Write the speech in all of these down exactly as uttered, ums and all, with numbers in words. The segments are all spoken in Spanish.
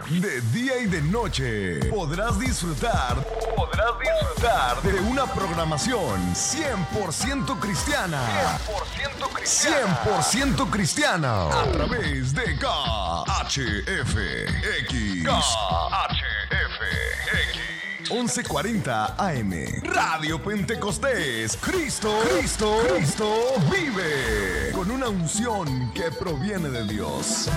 De día y de noche podrás disfrutar, podrás disfrutar de una programación cien por ciento cristiana. cien por ciento cristiana. cien por ciento cristiana. A través de K H F X. K H F X. once cuarenta A M. Radio Pentecostés. Cristo, Cristo, Cristo vive. Con una unción que proviene de Dios.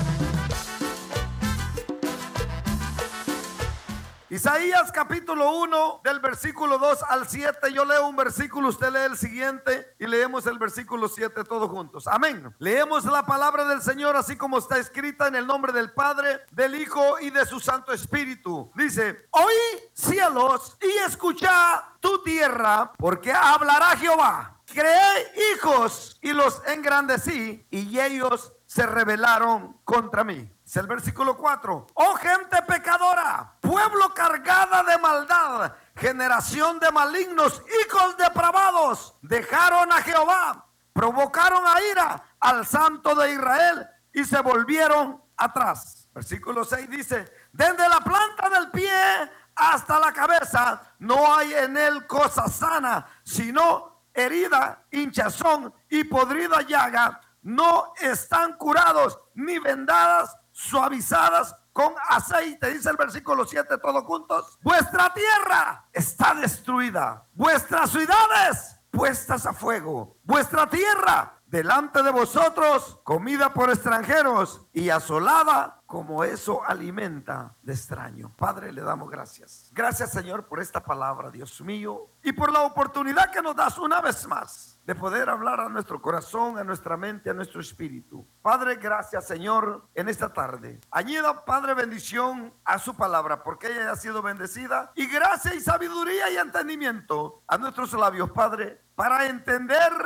Isaías capítulo uno del versículo dos al siete. Yo leo un versículo, usted lee el siguiente y leemos el versículo siete todos juntos. Amén. Leemos la palabra del Señor así como está escrita, en el nombre del Padre, del Hijo y de su Santo Espíritu. Dice: oí, cielos, y escucha tu tierra, porque hablará Jehová. Creé hijos y los engrandecí, y ellos se rebelaron contra mí. Es el versículo cuatro. Oh gente pecadora, pueblo cargada de maldad, generación de malignos, hijos depravados, dejaron a Jehová, provocaron a ira al Santo de Israel y se volvieron atrás. Versículo seis dice: desde la planta del pie hasta la cabeza no hay en él cosa sana, sino herida, hinchazón y podrida llaga. No están curados ni vendadas, suavizadas con aceite. Dice el versículo siete todos juntos: vuestra tierra está destruida, vuestras ciudades puestas a fuego, vuestra tierra delante de vosotros comida por extranjeros y asolada, como eso alimenta de extraño. Padre, le damos gracias. Gracias, Señor, por esta palabra, Dios mío, y por la oportunidad que nos das una vez más de poder hablar a nuestro corazón, a nuestra mente, a nuestro espíritu. Padre, gracias, Señor, en esta tarde. Añada, Padre, bendición a su palabra, porque ella ha sido bendecida, y gracia y sabiduría y entendimiento a nuestros labios, Padre, para entender